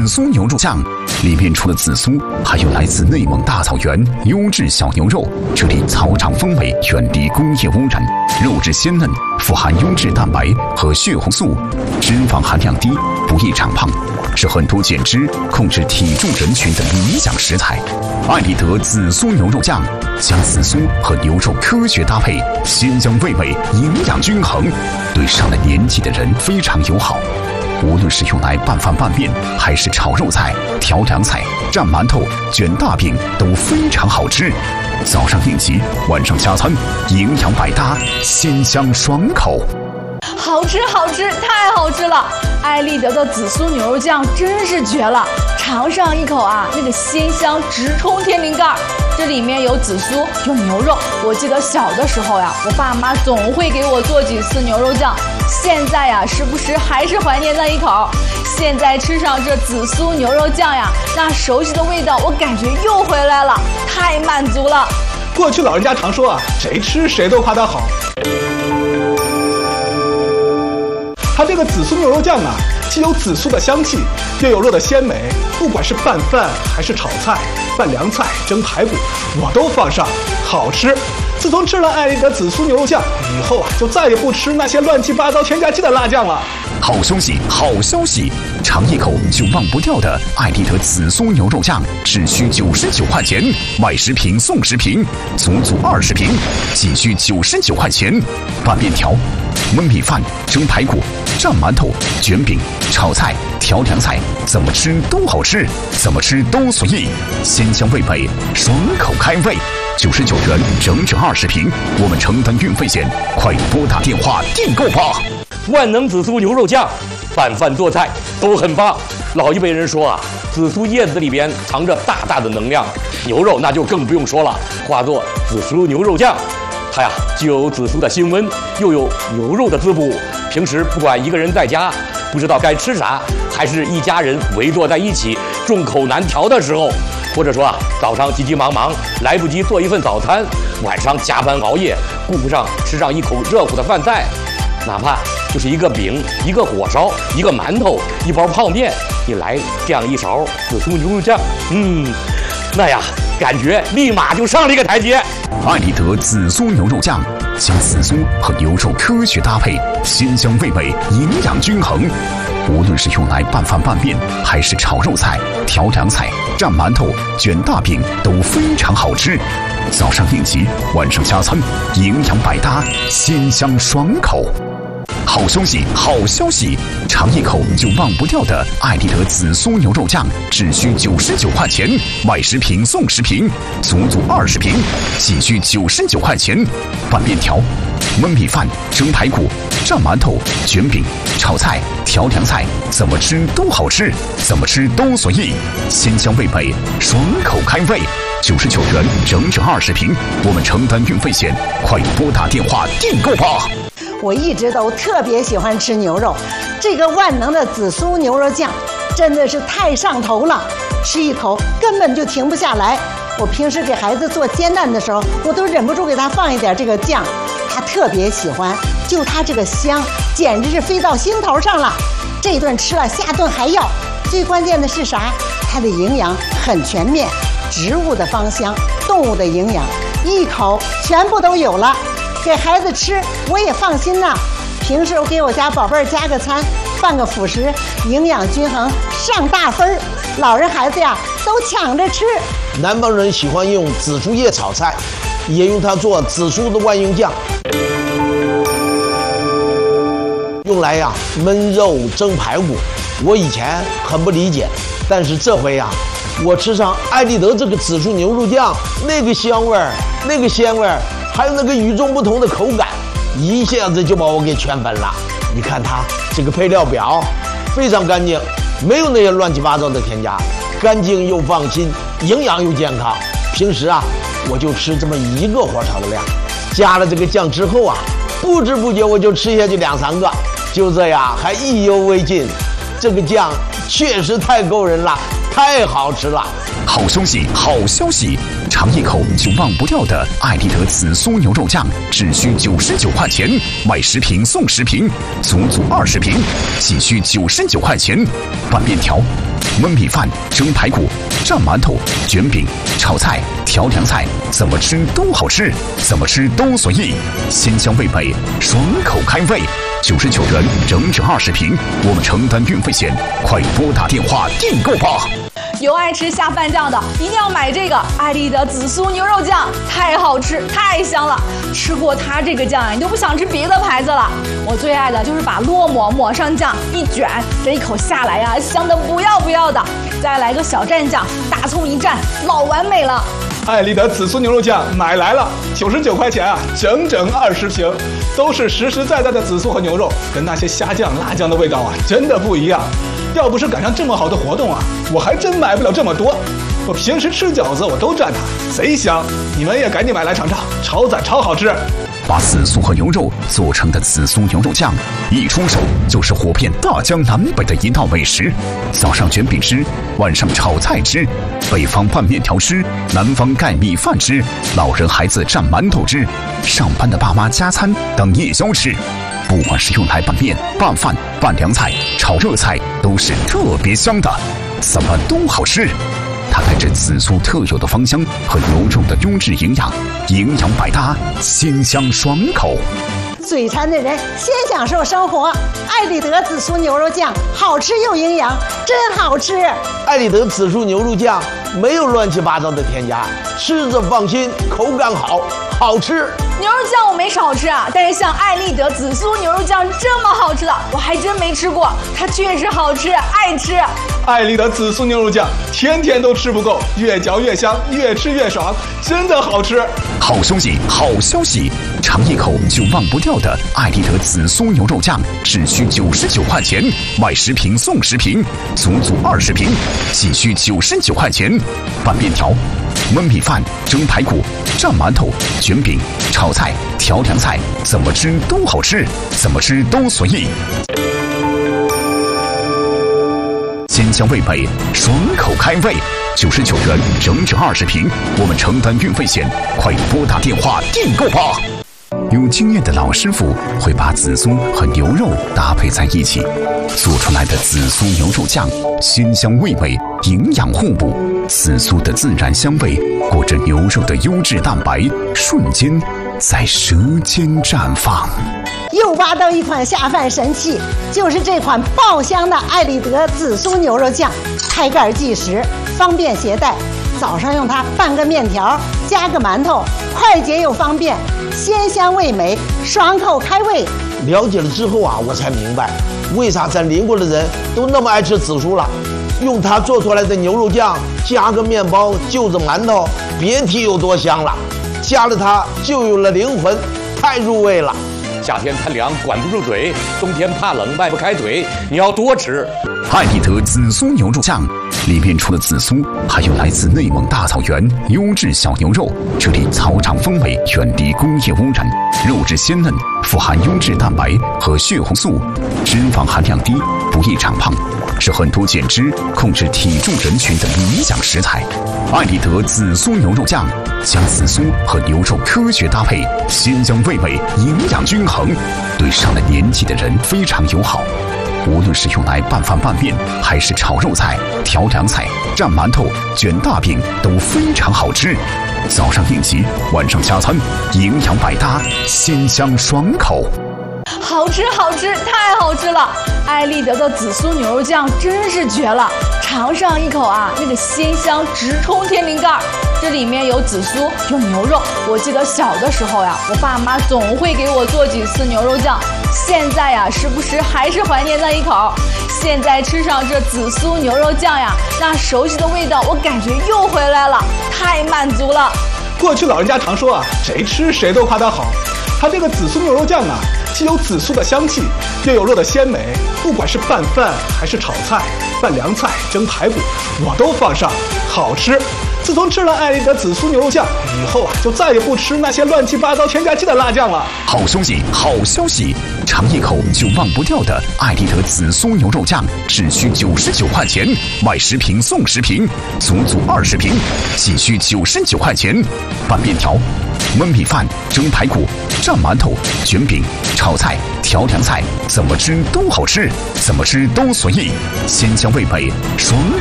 紫苏牛肉酱，里面除了紫苏，还有来自内蒙大草原优质小牛肉，这里草场风味，远离工业污染，肉质鲜嫩，富含优质蛋白和血红素，脂肪含量低，不易长胖，是很多减脂、控制体重人群的理想食材。艾丽德紫苏牛肉酱，将紫苏和牛肉科学搭配，鲜香味美，营养均衡，对上了年纪的人非常友好。无论是用来拌饭拌面，还是炒肉菜、调凉菜、蘸馒头、卷大饼，都非常好吃。早上应急，晚上加餐，营养百搭，鲜香爽口。 好吃好吃，太好吃了！艾丽德的紫苏牛肉酱真是绝了，尝上一口啊，那个鲜香直冲天灵盖。这里面有紫苏，有牛肉。我记得小的时候呀，我爸妈总会给我做几次牛肉酱。现在呀，时不时还是怀念那一口。现在吃上这紫苏牛肉酱呀，那熟悉的味道，我感觉又回来了，太满足了。 过去老人家常说啊，谁吃谁都夸它好。它这个紫苏牛肉酱啊，既有紫苏的香气，又有肉的鲜美，不管是拌饭还是炒菜、拌凉菜、蒸排骨，我都放上，好吃。自从吃了艾丽德紫苏牛肉酱以后啊，就再也不吃那些乱七八糟添加剂的辣酱了。 好消息，好消息！尝一口就忘不掉的艾丽德紫苏牛肉酱，只需99块钱，买10瓶送10瓶，足足20瓶，仅需99块钱。拌面条、焖米饭、蒸排骨、蘸馒头、卷饼、炒菜、调凉菜，怎么吃都好吃，怎么吃都随意，鲜香味美，爽口开胃。99元整整20瓶，我们承担运费险，快拨打电话订购吧！ 万能紫苏牛肉酱，拌饭做菜都很棒。老一辈人说啊，紫苏叶子里边藏着大大的能量，牛肉那就更不用说了，化作紫苏牛肉酱。它呀，既有紫苏的辛温，又有牛肉的滋补。平时不管一个人在家不知道该吃啥，还是一家人围坐在一起众口难调的时候，或者说啊，早上急急忙忙来不及做一份早餐，晚上加班熬夜顾不上吃上一口热乎的饭菜，哪怕就是一个饼、一个火烧、一个馒头、一包泡面，你来这样一勺紫苏牛肉酱，那呀，感觉立马就上了一个台阶。 艾丽德紫苏牛肉酱，将紫苏和牛肉科学搭配，鲜香味美，营养均衡。无论是用来拌饭拌面，还是炒肉菜、调凉菜、蘸馒头、卷大饼，都非常好吃。早上应急，晚上加餐，营养百搭，鲜香爽口。好消息，好消息！尝一口就忘不掉的艾丽德紫苏牛肉酱，只需99块钱，买10瓶送10瓶，足足20瓶，仅需99块钱。拌面条、焖米饭、蒸排骨、蘸馒头、卷饼、炒菜、调凉菜，怎么吃都好吃，怎么吃都随意，鲜香味美，爽口开胃。99元整整20瓶，我们承担运费险，快拨打电话订购吧！ 我一直都特别喜欢吃牛肉，这个万能的紫苏牛肉酱真的是太上头了，吃一口根本就停不下来。我平时给孩子做煎蛋的时候，我都忍不住给他放一点这个酱，他特别喜欢，就他这个香，简直是飞到心头上了。这顿吃了，下顿还要。最关键的是啥？它的营养很全面，植物的芳香，动物的营养，一口全部都有了。给孩子吃我也放心呐。平时我给我家宝贝儿加个餐，拌个辅食，营养均衡，上大分儿。老人孩子呀都抢着吃。 南方人喜欢用紫苏叶炒菜，也用它做紫苏的万用酱，用来呀焖肉、蒸排骨。我以前很不理解，但是这回呀，我吃上艾丽德这个紫苏牛肉酱，那个香味儿，那个鲜味儿，还有那个与众不同的口感，一下子就把我给圈粉了。你看它这个配料表非常干净，没有那些乱七八糟的添加，干净又放心，营养又健康。平时啊，我就吃这么一个火炒的量，加了这个酱之后啊，不知不觉我就吃下去2、3个，就这样还意犹未尽。这个酱确实太够人了，太好吃了。 好消息，好消息！尝一口就忘不掉的艾丽德紫苏牛肉酱，只需99块钱，买10瓶送10瓶，足足20瓶，仅需99块钱。拌面条、 焖米饭、蒸排骨、蘸馒头、卷饼、炒菜、调凉菜，怎么吃都好吃，怎么吃都随意，鲜香味美，爽口开胃。99元整整20瓶，我们承担运费险，快拨打电话订购吧。 有爱吃下饭酱的，一定要买这个爱丽的紫苏牛肉酱，太好吃，太香了。吃过它这个酱呀，你就不想吃别的牌子了。我最爱的就是把烙馍抹上酱，一卷，这一口下来呀，香的不要不要的。再来个小蘸酱，大葱一蘸，老完美了。 爱丽的紫苏牛肉酱买来了，99块钱啊，整整20瓶，都是实实在在的紫苏和牛肉，跟那些虾酱、辣酱的味道啊，真的不一样。要不是赶上这么好的活动啊，我还真买不了这么多。我平时吃饺子我都蘸它，贼香。你们也赶紧买来尝尝，超赞超好吃。 把紫苏和牛肉做成的紫苏牛肉酱，一出手就是火遍大江南北的一道美食。早上卷饼吃，晚上炒菜吃，北方拌面条吃，南方盖米饭吃，老人孩子蘸馒头吃，上班的爸妈加餐当夜宵吃。不管是用来拌面、拌饭、拌凉菜、炒热菜，都是特别香的，怎么都好吃。它带着紫苏特有的芳香和牛肉的优质营养，营养百搭，鲜香爽口。 嘴馋的人先享受生活。爱丽德紫苏牛肉酱好吃又营养，真好吃。 爱丽德紫苏牛肉酱没有乱七八糟的添加，吃着放心，口感好，好吃。 牛肉酱我没少吃啊，但是像爱丽德紫苏牛肉酱这么好吃的，我还真没吃过。它确实好吃，爱吃。 爱丽的紫苏牛肉酱，天天都吃不够，越嚼越香，越吃越爽，真的好吃。 好消息，好消息！尝一口就忘不掉的爱丽德紫苏牛肉酱，只需99块钱，买10瓶送10瓶，足20瓶，仅需99块钱。拌面条、焖米饭、蒸排骨、蘸馒头、卷饼、炒菜、调凉菜，怎么吃都好吃，怎么吃都随意。鲜香味美，爽口开胃，99元整整20瓶，我们承担运费险，快拨打电话订购吧。有经验的老师傅会把紫苏和牛肉搭配在一起，做出来的紫苏牛肉酱鲜香味美，营养互补。紫苏的自然香味裹着牛肉的优质蛋白，瞬间在舌尖绽放。 又挖到一款下饭神器，就是这款爆香的爱丽德紫苏牛肉酱，开盖即食，方便携带。早上用它拌个面条，加个馒头，快捷又方便，鲜香味美，爽口开胃。 了解了之后啊，我才明白为啥咱邻国的人都那么爱吃紫苏了。用它做出来的牛肉酱，加个面包，就着馒头，别提有多香了。加了它就有了灵魂，太入味了。 夏天贪凉管不住嘴，冬天怕冷迈不开腿，你要多吃。 爱丽德紫苏牛肉酱里面除了紫苏，还有来自内蒙大草原优质小牛肉，这里草场风味，远离工业污染，肉质鲜嫩，富含优质蛋白和血红素，脂肪含量低，不易长胖，是很多减脂、控制体重人群的理想食材。爱丽德紫苏牛肉酱将紫苏和牛肉科学搭配，鲜香味美，营养均衡，对上了年纪的人非常友好。无论是用来拌饭拌面，还是炒肉菜、调凉菜、蘸馒头、卷大饼，都非常好吃。早上应急，晚上加餐，营养百搭，鲜香爽口。 好吃好吃，太好吃了！爱丽德的紫苏牛肉酱真是绝了，尝上一口啊，那个鲜香直冲天灵盖。这里面有紫苏，有牛肉。我记得小的时候呀，我爸妈总会给我做几次牛肉酱。现在呀，时不时还是怀念那一口。现在吃上这紫苏牛肉酱呀，那熟悉的味道我感觉又回来了，太满足了。 过去老人家常说啊，谁吃谁都夸它好。它这个紫苏牛肉酱啊，既有紫苏的香气，又有肉的鲜美，不管是拌饭还是炒菜、拌凉菜、蒸排骨，我都放上，好吃。自从吃了爱丽德紫苏牛肉酱以后啊，就再也不吃那些乱七八糟添加剂的辣酱了。 好消息，好消息！尝一口就忘不掉的爱丽德紫苏牛肉酱，只需99块钱，买10瓶送10瓶，足20瓶，仅需99块钱。拌面条、焖米饭、蒸排骨、蘸馒头、卷饼、炒菜、调凉菜，怎么吃都好吃，怎么吃都随意，鲜香味美，爽